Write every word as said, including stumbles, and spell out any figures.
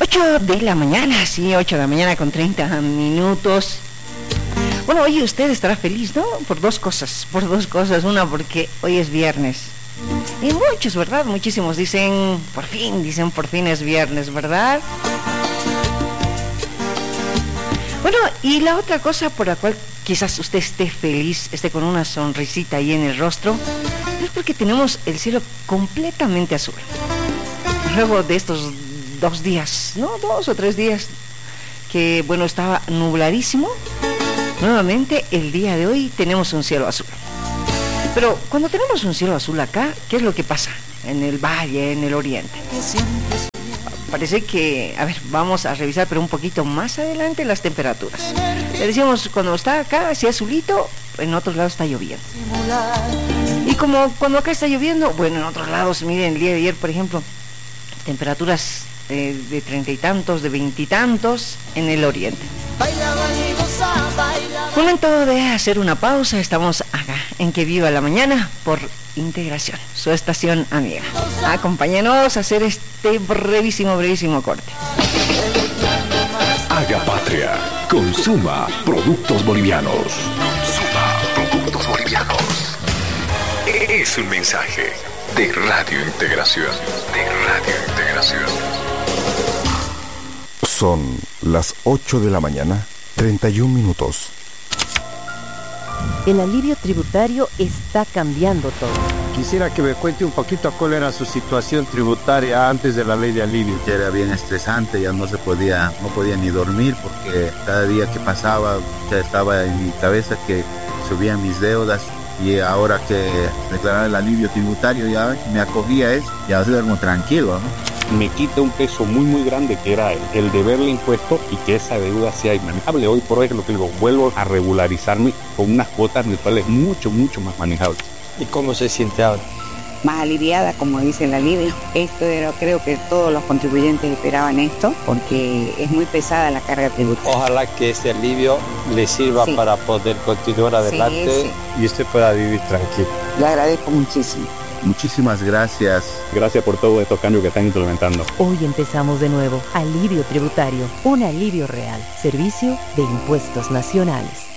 ocho de la mañana, sí, ocho de la mañana con treinta minutos. Bueno, hoy usted estará feliz, ¿no? Por dos cosas, por dos cosas. Una, porque hoy es viernes. Y muchos, ¿verdad? Muchísimos dicen, por fin, dicen por fin es viernes, ¿verdad? Bueno, y la otra cosa por la cual quizás usted esté feliz, esté con una sonrisita ahí en el rostro, es porque tenemos el cielo completamente azul. Luego de estos dos días, ¿no? Dos o tres días que, bueno, estaba nubladísimo, nuevamente el día de hoy tenemos un cielo azul. Pero cuando tenemos un cielo azul acá, ¿qué es lo que pasa en el valle, en el oriente? Parece que, a ver, vamos a revisar, pero un poquito más adelante las temperaturas. Le decíamos, cuando está acá, así azulito, en otros lados está lloviendo. Y como cuando acá está lloviendo, bueno, en otros lados, miren, el día de ayer, por ejemplo, temperaturas eh, de treinta y tantos, de veintitantos en el oriente. Momento de hacer una pausa. Estamos acá en Que Viva la Mañana por Integración, su estación amiga. Acompáñanos a hacer este brevísimo, brevísimo corte. Haga patria, consuma productos bolivianos. Consuma productos bolivianos. Es un mensaje de Radio Integración. De Radio Integración. Son las ocho de la mañana, treinta y un minutos. El alivio tributario está cambiando todo. Quisiera que me cuente un poquito cuál era su situación tributaria antes de la ley de alivio. Que era bien estresante, ya no se podía, no podía ni dormir porque cada día que pasaba ya estaba en mi cabeza que subían mis deudas. Y ahora que declarar el alivio tributario ya me acogía a eso, ya duermo tranquilo, ¿no? Me quita un peso muy muy grande que era el, el deberle impuesto y que esa deuda sea inmanejable. Hoy por hoy es lo que digo, vuelvo a regularizarme con unas cuotas mensuales mucho mucho más manejables. ¿Y cómo se siente ahora? Más aliviada, como dice el alivio. Esto era, creo que todos los contribuyentes esperaban esto, porque es muy pesada la carga tributaria. Ojalá que ese alivio le sirva sí. para poder continuar adelante sí, sí. y usted pueda vivir tranquilo. Le agradezco muchísimo. Muchísimas gracias. Gracias por todos estos cambios que están implementando. Hoy empezamos de nuevo. Alivio tributario, un alivio real. Servicio de Impuestos Nacionales.